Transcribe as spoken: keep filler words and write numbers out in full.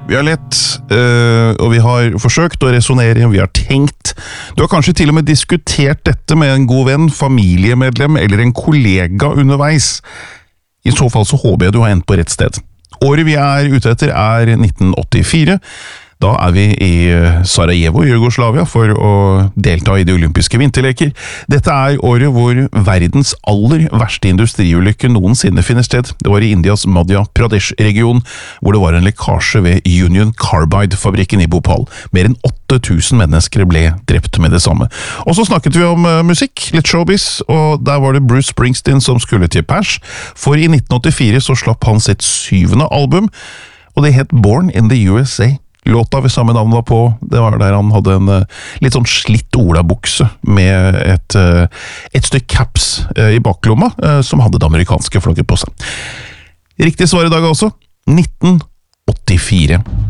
Vi har lett, øh, og vi har forsøkt å resonere, vi har tenkt. Du har kanskje til og med diskutert dette med en god venn, familiemedlem eller en kollega underveis. I så fall så håper jeg du har endt på rett sted. Året vi er ute etter er nitten åttifire. Da er vi i Sarajevo, Jugoslavia, for å delta i de olympiske vinterleker. Dette er året hvor verdens aller verste industriulykke noensinne finner sted. Det var i Indias Madhya Pradesh-region, hvor det var en lekkasje ved Union Carbide-fabrikken i Bhopal. Mer enn åtte tusen mennesker ble drept med det samme. Og så snakket vi om uh, musikk, litt showbiz, og der var det Bruce Springsteen som skulle til pers, for i nitten åttifire så slapp han sitt syvende album, og det het Born in the U S A. Låta ved samme navn var på, det var der han hadde en uh, litt sånn slitt olabukse med et, uh, et stykke caps uh, i baklomma, uh, som hadde det amerikanske flagget på seg. Riktig svar i dag altså, nitten åttifire.